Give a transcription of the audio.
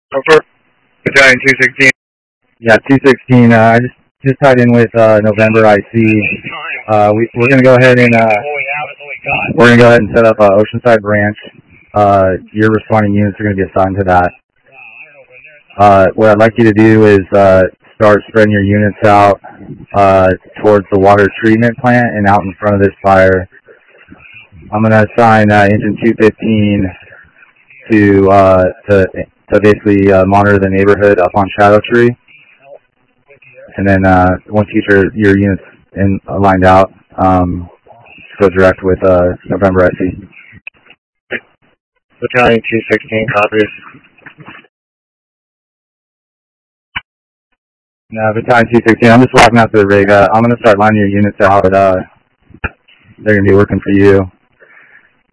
Over. Battalion 216. Yeah, 216. I just tied in with November IC. We're gonna go ahead and set up Oceanside Branch. Your responding units are gonna be assigned to that. What I'd like you to do is start spreading your units out towards the water treatment plant and out in front of this fire. I'm gonna assign Engine 215 to basically monitor the neighborhood up on Shadow Tree. And then once you get your units lined out, go direct with November IC. Battalion 216, copies. No, Battalion 216, I'm just walking out to the rig. I'm going to start lining your units out. They're going to be working for you.